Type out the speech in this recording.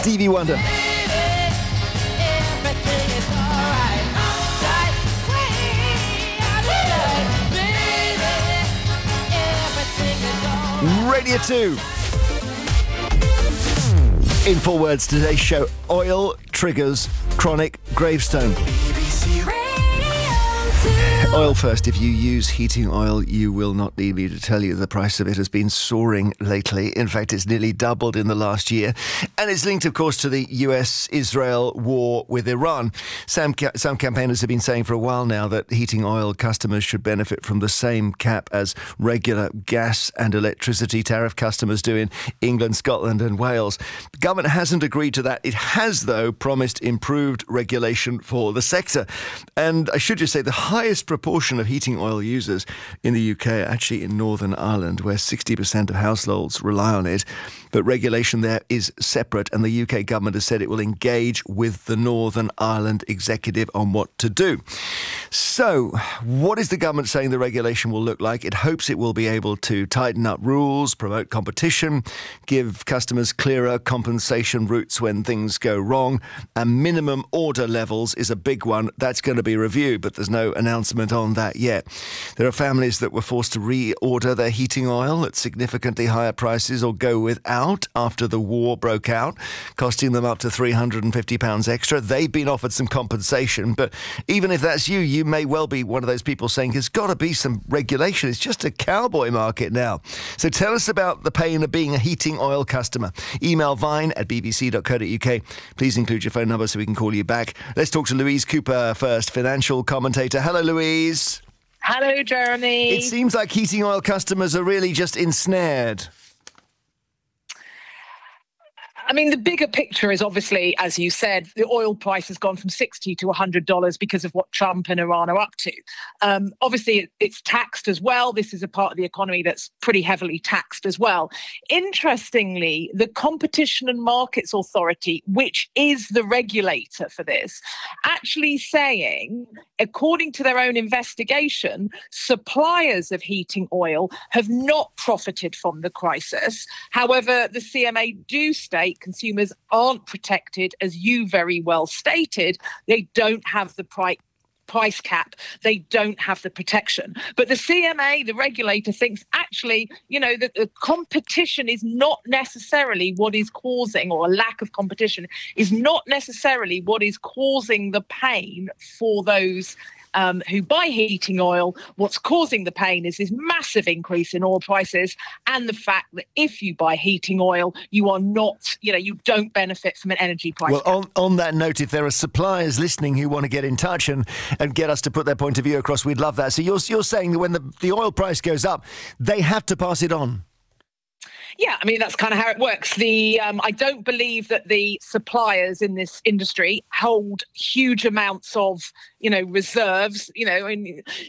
Stevie Wonder. Radio 2. In 4 words, today's show: oil triggers chronic gravestone. Oil first. If you use heating oil, you will not need me to tell you the price of it has been soaring lately. In fact, it's nearly doubled in the last year. And it's linked, of course, to the US-Israel war with Iran. Some campaigners have been saying for a while now that heating oil customers should benefit from the same cap as regular gas and electricity tariff customers do in England, Scotland and Wales. The government hasn't agreed to that. It has, though, promised improved regulation for the sector. And I should just say the highest proportion of heating oil users in the UK are actually in Northern Ireland, where 60% of households rely on it. But regulation there is separate, and the UK government has said it will engage with the Northern Ireland executive on what to do. So, what is the government saying the regulation will look like? It hopes it will be able to tighten up rules, promote competition, give customers clearer compensation routes when things go wrong, and minimum order levels is a big one. That's going to be reviewed, but there's no announcement on that yet. There are families that were forced to reorder their heating oil at significantly higher prices or go without after the war broke out, costing them up to £350 extra. They've been offered some compensation, but even if that's you, you may well be one of those people saying there's got to be some regulation. It's just a cowboy market now. So tell us about the pain of being a heating oil customer. Email vine@bbc.co.uk. Please include your phone number so we can call you back. Let's talk to Louise Cooper first, financial commentator. Hello, Louise. Hello, Jeremy. It seems like heating oil customers are really just ensnared. I mean, the bigger picture is obviously, as you said, the oil price has gone from $60 to $100 because of what Trump and Iran are up to. Obviously, it's taxed as well. This is a part of the economy that's pretty heavily taxed as well. Interestingly, the Competition and Markets Authority, which is the regulator for this, actually saying, according to their own investigation, suppliers of heating oil have not profited from the crisis. However, the CMA do state consumers aren't protected, as you very well stated. They don't have the price cap. They don't have the protection. But the CMA, the regulator, thinks actually, that the competition is not necessarily what is causing, or a lack of competition is not necessarily what is causing the pain for those who buy heating oil. What's causing the pain is this massive increase in oil prices, and the fact that if you buy heating oil, you are not, you don't benefit from an energy price. Well, on that note, if there are suppliers listening who want to get in touch and get us to put their point of view across, we'd love that. So you're saying that when the oil price goes up, they have to pass it on? Yeah, I mean, that's kind of how it works. I don't believe that the suppliers in this industry hold huge amounts of, reserves.